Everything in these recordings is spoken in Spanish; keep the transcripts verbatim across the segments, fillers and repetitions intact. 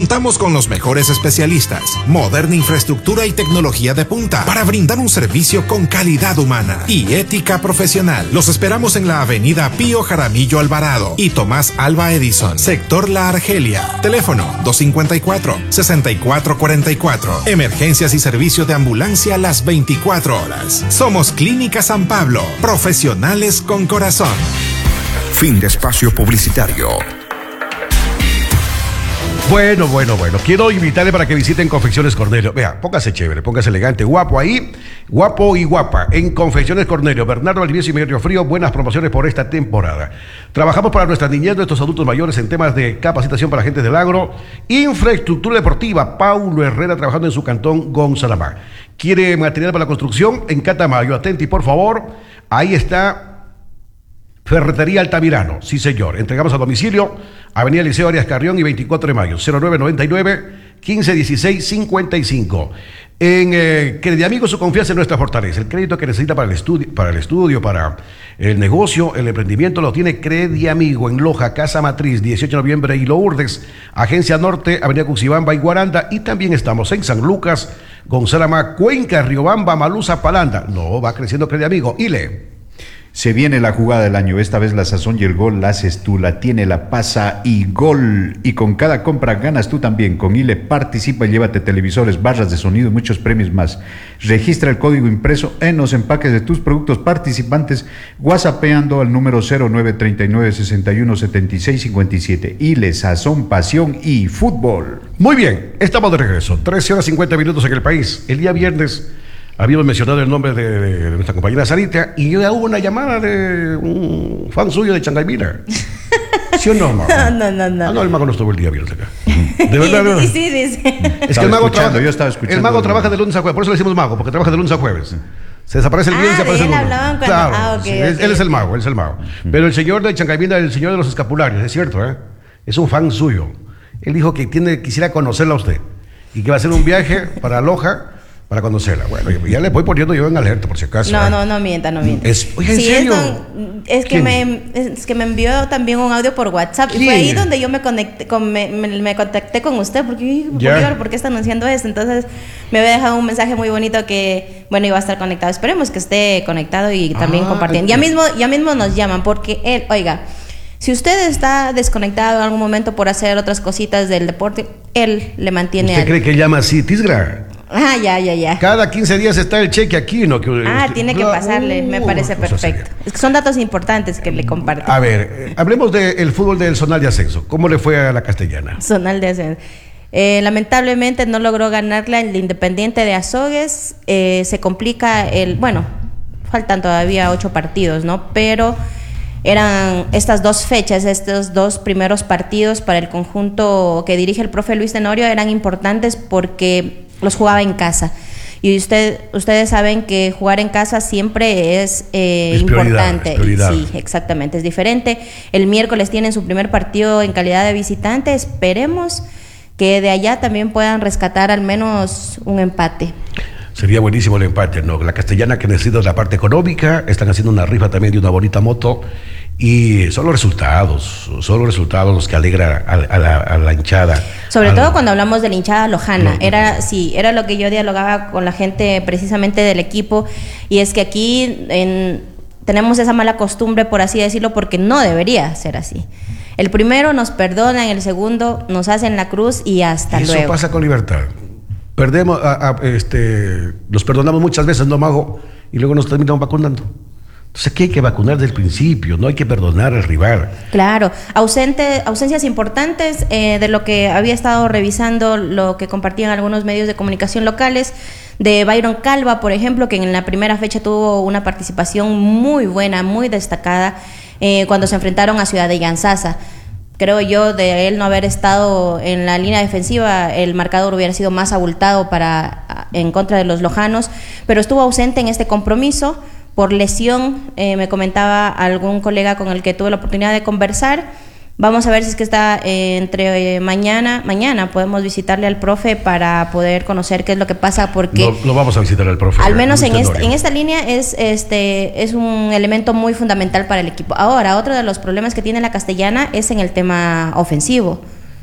Contamos con los mejores especialistas, moderna infraestructura y tecnología de punta para brindar un servicio con calidad humana y ética profesional. Los esperamos en la avenida Pío Jaramillo Alvarado y Tomás Alva Edison, sector La Argelia. Teléfono dos cinco cuatro, seis cuatro cuatro cuatro. Emergencias y servicio de ambulancia las veinticuatro horas. Somos Clínica San Pablo, profesionales con corazón. Fin de espacio publicitario. Bueno, bueno, bueno. Quiero invitarle para que visiten Confecciones Cornelio. Vea, póngase chévere, póngase elegante, guapo ahí, guapo y guapa. En Confecciones Cornelio, Bernardo Valdivieso y Miguel Frío, buenas promociones por esta temporada. Trabajamos para nuestra niñez, nuestros adultos mayores en temas de capacitación para agentes del agro, infraestructura deportiva. Paulo Herrera trabajando en su cantón Gonzalamá. ¿Quiere material para la construcción? En Catamayo, atenti por favor. Ahí está. Ferretería Altamirano, sí señor. Entregamos a domicilio, Avenida Liceo Arias Carrión y veinticuatro de mayo, cero nueve noventa y nueve, quince dieciséis cincuenta y cinco. En eh, Crediamigo, su confianza en nuestra fortaleza. El crédito que necesita para el estudio, para el estudio, para el negocio, el emprendimiento, lo tiene Crediamigo en Loja, Casa Matriz, dieciocho de noviembre y Lourdes, Agencia Norte, Avenida Cuxibamba y Guaranda, y también estamos en San Lucas, Gonzálama, Cuenca, Riobamba, Malusa, Palanda. No, va creciendo Crediamigo. Ile. Se viene la jugada del año, esta vez la sazón y el gol la haces tú, la tiene La Pasa y Gol. Y con cada compra ganas tú también. Con Ile participa y llévate televisores, barras de sonido y muchos premios más. Registra el código impreso en los empaques de tus productos participantes, whatsappeando al número cero nueve treinta y nueve, sesenta y uno, setenta y seis cincuenta y siete. Ile, sazón, pasión y fútbol. Muy bien, estamos de regreso. trece horas cincuenta minutos en el país. El día viernes habíamos mencionado el nombre de, de, de nuestra compañera Sarita y ya hubo una llamada de un fan suyo de Changaymina. ¿Sí o no, Mago? No, no, no, no. Ah, no, el Mago no estuvo el día viernes acá. De verdad, no. Sí, sí, dice. Es que el Mago trabaja, yo estaba escuchando. el Mago trabaja de lunes a jueves, por eso le decimos Mago, porque trabaja de lunes a jueves. Se desaparece el viernes y Ah, aparece el de él lunes. hablaban cuando- Claro, ah, ok, sí, ok, es- él es el ok. Mago, él es el Mago. Pero el señor de Changaymina, el señor de los escapularios, es cierto, ¿eh? Es un fan suyo. Él dijo que tiene, quisiera conocerla a usted y que va a hacer un viaje para Loja para conocerla. Bueno, ya le voy poniendo yo en alerta por si acaso. No, ¿eh? no, no mienta, no mienta. Es- oye, ¿en Sí, serio? Es, don- es que ¿Quién? me, es que me envió también un audio por WhatsApp. Y ¿Quién? fue ahí donde yo me conecté, con, me, me, me contacté con usted porque yo dije, Ya. Bolívar, ¿por qué está anunciando esto? Entonces me había dejado un mensaje muy bonito que, bueno, iba a estar conectado. Esperemos que esté conectado y también Ah, compartiendo. Ya ok. mismo, ya mismo nos llaman porque él, oiga, si usted está desconectado en algún momento por hacer otras cositas del deporte, él le mantiene ¿Usted al- cree que llama así, Tisgra? Ah, ya, ya, ya. Cada quince días está el cheque aquí, ¿no? Que, Ah, usted- tiene que Ah, pasarle, me uh, parece cosa perfecto. seria. Es que son datos importantes que le comparto. A ver, eh, hablemos del fútbol del Zonal de Ascenso. ¿Cómo le fue a la Castellana? Zonal de Ascenso. Eh, lamentablemente no logró ganarla el Independiente de Azogues. Eh, se complica el, bueno, faltan todavía ocho partidos, ¿no? Pero eran estas dos fechas, estos dos primeros partidos para el conjunto que dirige el profe Luis Tenorio eran importantes porque los jugaba en casa. Y usted, ustedes saben que jugar en casa siempre es, eh, Es prioridad, importante. es prioridad. Sí, exactamente, es diferente. El miércoles tienen su primer partido en calidad de visitante. Esperemos que de allá también puedan rescatar al menos un empate. Sería buenísimo el empate, ¿no? La Castellana, que necesita la parte económica, están haciendo una rifa también de una bonita moto. Y son los resultados, son los resultados los que alegran a, a la, a la hinchada. Sobre Al- todo cuando hablamos de la hinchada lojana. No, Era, sí, era lo que yo dialogaba con la gente precisamente del equipo. Y es que aquí en, tenemos esa mala costumbre, por así decirlo, porque no debería ser así. El primero nos perdonan, el segundo nos hacen la cruz y hasta Eso luego. pasa con Libertad. Perdemos, a- a- este, los perdonamos muchas veces, ¿no, Mago? Y luego nos terminamos vacunando. Entonces aquí hay que vacunar desde el principio, no hay que perdonar al rival. Claro, ausente, ausencias importantes eh, de lo que había estado revisando, lo que compartían algunos medios de comunicación locales, de Byron Calva, por ejemplo, que en la primera fecha tuvo una participación muy buena, muy destacada, eh, cuando se enfrentaron a Ciudad de Yanzasa. Creo yo, de él no haber estado en la línea defensiva, el marcador hubiera sido más abultado para, en contra de los lojanos, pero estuvo ausente en este compromiso por lesión. Eh, me comentaba algún colega con el que tuve la oportunidad de conversar. Vamos a ver si es que está eh, entre eh, mañana, mañana podemos visitarle al profe para poder conocer qué es lo que pasa, porque Lo, lo vamos a visitar al profe. al menos en, Luis este, Tenorio. en esta línea es, este, es un elemento muy fundamental para el equipo. Ahora, otro de los problemas que tiene la Castellana es en el tema ofensivo.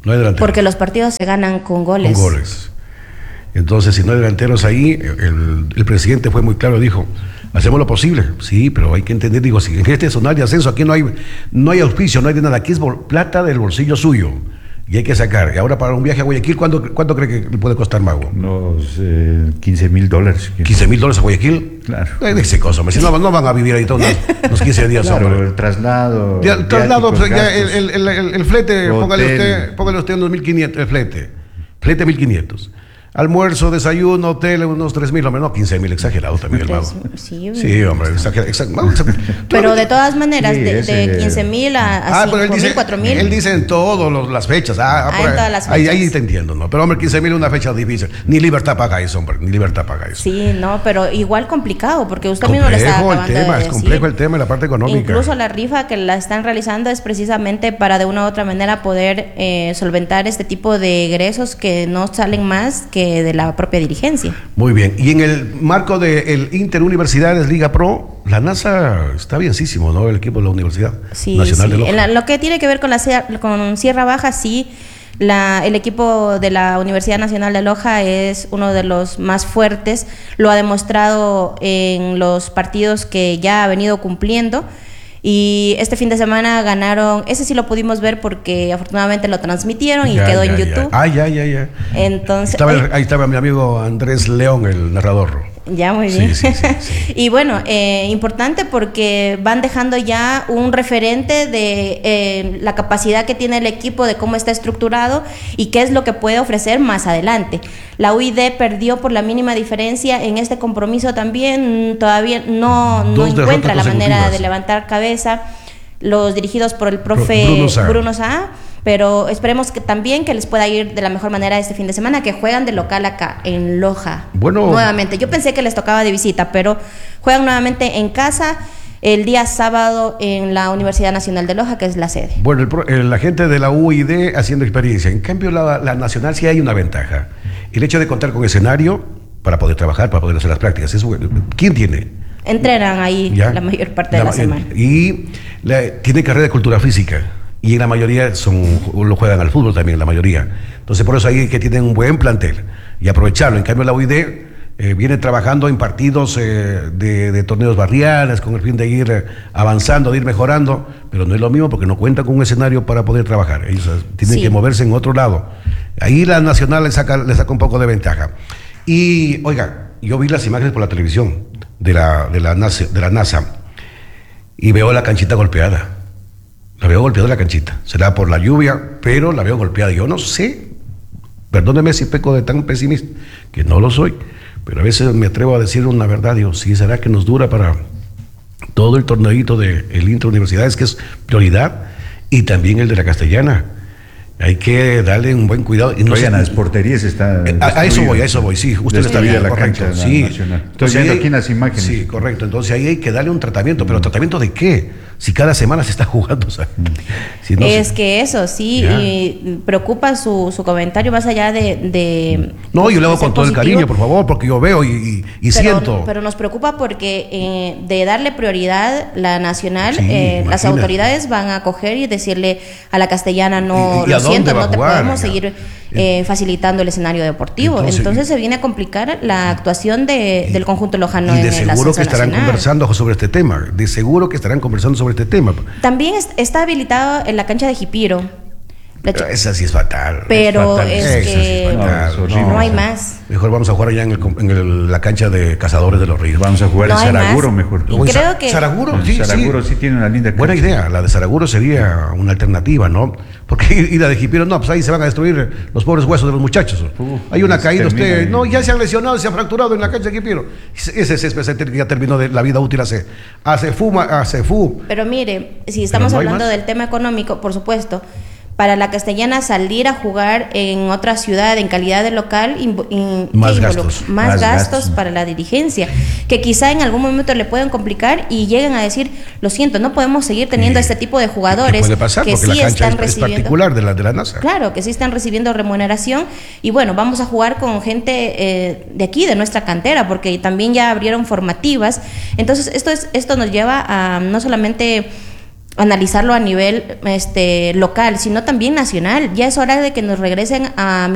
No hay delanteros. Porque los partidos se ganan con goles. Con goles. Entonces, si no hay delanteros ahí, el, el presidente fue muy claro, dijo, hacemos lo posible. Sí, pero hay que entender, digo, si en este zonal de ascenso aquí no hay, no hay auspicio, no hay de nada, aquí es bol, plata del bolsillo suyo. Y hay que sacar. Y ahora para un viaje a Guayaquil, ¿cuánto, cuánto cree que le puede costar, Mago? Unos eh, quince mil dólares. ¿quince mil dólares a Guayaquil? Claro. Eh, de ese cosa, si no, no van a vivir ahí todos unos quince días. Claro, hombre. el traslado. Ya, el traslado, pues, ya, el, gastos, el, el, el flete, hotel. póngale usted, póngale usted unos mil quinientos, el flete. Flete mil quinientos. Almuerzo, desayuno, hotel, unos tres mil, hombre, no, quince mil, exagerado también el Mago. Sí, Sí, hombre, exagerado. Exager, pero de todas maneras, Sí, de, ese- de quince mil a, a Ah, pero él cinco dice, mil, cuatro mil. él dice en todas las fechas. Ah, Ah, por en ahí, todas las ahí, fechas. ahí te entiendo, ¿no? Pero, hombre, quince mil es una fecha difícil. Ni Libertad paga eso, hombre, ni Libertad paga eso. Sí, no, pero igual complicado, porque usted mismo lo está Complejo el acabando tema, de es decir. complejo el tema en la parte económica. Incluso la rifa que la están realizando es precisamente para de una u otra manera poder eh, solventar este tipo de egresos que no salen más que de la propia dirigencia. Muy bien. Y en el marco del Interuniversidades Liga Pro, la NASA está bienísimo, ¿no? El equipo de la Universidad Sí, Nacional sí. de Loja. En la- lo que tiene que ver con la Sierra- con Sierra Baja, sí, la, el equipo de la Universidad Nacional de Loja es uno de los más fuertes, lo ha demostrado en los partidos que ya ha venido cumpliendo. Y este fin de semana ganaron, ese sí lo pudimos ver porque afortunadamente lo transmitieron y Ya, quedó ya, en ya. YouTube. Ah, ya, ya, ya. Entonces, Estaba el- oye, ahí estaba mi amigo Andrés León, el narrador. ya, muy Sí, bien. sí, sí, sí. Y bueno, eh, importante porque van dejando ya un referente de eh, la capacidad que tiene el equipo, de cómo está estructurado y qué es lo que puede ofrecer más adelante. La U I D perdió por la mínima diferencia en este compromiso también, todavía no, no Dos encuentra la derrotas manera de consecutivas. levantar cabeza, los dirigidos por el profe Bruno Saá. Bruno Saá. Pero esperemos que también que les pueda ir de la mejor manera este fin de semana, que juegan de local acá, en Loja. Bueno. Nuevamente, yo pensé que les tocaba de visita, pero juegan nuevamente en casa el día sábado en la Universidad Nacional de Loja, que es la sede. Bueno, el, pro- el- la gente de la U I D haciendo experiencia. En cambio, la, la nacional sí hay una ventaja. El hecho de contar con escenario para poder trabajar, para poder hacer las prácticas. Eso, ¿quién tiene? Entrenan ahí Ya. la mayor parte de la, ma- semana. Y la- tiene carrera de cultura física. Y en la mayoría son, lo juegan al fútbol también, la mayoría. Entonces, por eso ahí que tienen un buen plantel. Y aprovecharlo. En cambio, la U I D eh, viene trabajando en partidos eh, de, de torneos barriales con el fin de ir eh, avanzando, de ir mejorando. Pero no es lo mismo porque no cuentan con un escenario para poder trabajar. Ellos eh, tienen Sí. que moverse en otro lado. Ahí la Nacional le saca, le saca un poco de ventaja. Y, oiga, yo vi las imágenes por la televisión de la, de la, NASA, de la NASA y veo la canchita golpeada. La veo golpeada la canchita. Será por la lluvia, pero la veo golpeada. Yo no sé, perdóneme si peco de tan pesimista, que no lo soy, pero a veces me atrevo a decir una verdad. Digo, sí, será que nos dura para todo el torneito del Interuniversidades, que es prioridad, y también el de la Castellana. Hay que darle un buen cuidado. Y no Oigan, sé- las porterías están. Eh, a, a eso voy, a eso voy, sí, usted está Destruida bien, la correcto, cancha sí. nacional. Estoy Entonces, viendo ahí- aquí en las imágenes. Sí, correcto, entonces ahí hay que darle un tratamiento, pero ¿tratamiento de qué? Si cada semana se está jugando, o sea, si no es se- que eso, sí, Ya. y preocupa su, su comentario más allá de... de No, yo le hago de ser con todo el positivo. cariño, por favor, porque yo veo y, y- y pero, siento. pero nos preocupa porque eh, de darle prioridad la nacional, Sí, eh, las imagínate. autoridades van a coger y decirle a la castellana, no, ¿Y- y a lo siento, dónde va no a te jugar? podemos Ya. seguir eh, facilitando el escenario deportivo. Entonces, Entonces, se viene a complicar la actuación de, del conjunto lojano y de en el seguro ascenso que estarán nacional. conversando sobre este tema, de seguro que estarán conversando sobre este tema. También es- está habilitado en la cancha de Jipiro. La Pero ch- esa sí es fatal. pero fatal. es, Esa sí que es fatal. No, es horrible. no hay más. Mejor vamos a jugar allá en, el, en el- la cancha de Cazadores de los Ríos. Vamos a jugar No en hay más. Saraguro mejor. Y O en creo Sa- que- Saraguro, sí, Saraguro sí. sí tiene una linda Buena cancha. idea, la de Saraguro sería una alternativa, ¿no? Porque ir a de Jipiro, no, pues ahí se van a destruir los pobres huesos de los muchachos. Uf, Hay una se caída, termina usted, ahí. no, ya se han lesionado, se han fracturado en la cancha de Jipiro. Ese césped se- ya terminó de la vida útil hace, hace fuma, hace fu. Pero mire, si estamos no hay hablando más. del tema económico, por supuesto, para la castellana salir a jugar en otra ciudad en calidad de local, invo- in- Más ¿qué involucra? gastos. más, Más gastos, gastos. para la dirigencia, que quizá en algún momento le puedan complicar y lleguen a decir, lo siento, no podemos seguir teniendo Y- este tipo de ¿Qué jugadores puede pasar? que Porque sí la cancha están es, es recibiendo. particular de la, de la NASA. Claro, que sí están recibiendo remuneración y bueno, vamos a jugar con gente eh, de aquí, de nuestra cantera, porque también ya abrieron formativas. Entonces, esto es esto nos lleva a no solamente analizarlo a nivel este local, sino también nacional. Ya es hora de que nos regresen a